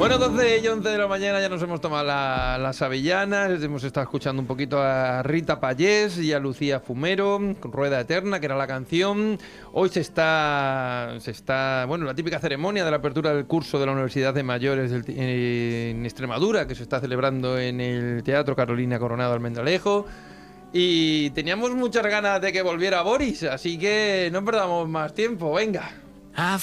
Bueno, 12 y 11 de la mañana ya nos hemos tomado las avellanas, hemos estado escuchando un poquito a Rita Payés y a Lucía Fumero con Rueda Eterna, que era la canción. Hoy bueno, la típica ceremonia de la apertura del curso de la Universidad de Mayores en Extremadura, que se está celebrando en el Teatro Carolina Coronado Almendralejo. Y teníamos muchas ganas de que volviera Boris, así que no perdamos más tiempo, venga.